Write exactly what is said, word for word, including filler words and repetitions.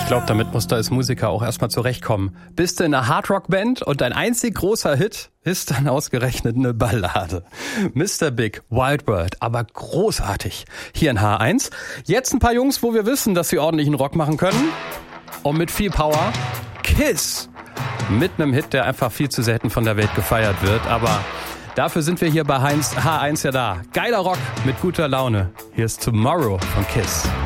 glaube, damit musst du als Musiker auch erstmal zurechtkommen. Bist du in einer Hardrock-Band und dein einzig großer Hit ist dann ausgerechnet eine Ballade. Mister Big, Wild World, aber großartig. Hier in H eins. Jetzt ein paar Jungs, wo wir wissen, dass sie ordentlichen Rock machen können. Und mit viel Power. Kiss. Mit einem Hit, der einfach viel zu selten von der Welt gefeiert wird. Aber dafür sind wir hier bei H eins ja da. Geiler Rock mit guter Laune. Hier ist Tomorrow von Kiss.